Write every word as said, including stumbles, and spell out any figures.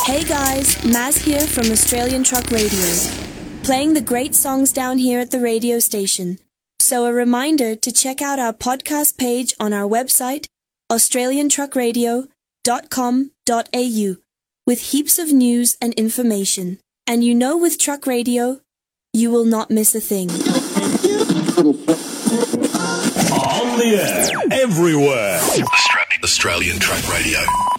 Hey guys, Maz here from Australian Truck Radio, playing the great songs down here at the radio station. So a reminder to check out our podcast page on our website, australian truck radio dot com dot a u, with heaps of news and information. And you know, with Truck Radio, you will not miss a thing. On the air, everywhere. Australian Truck Radio.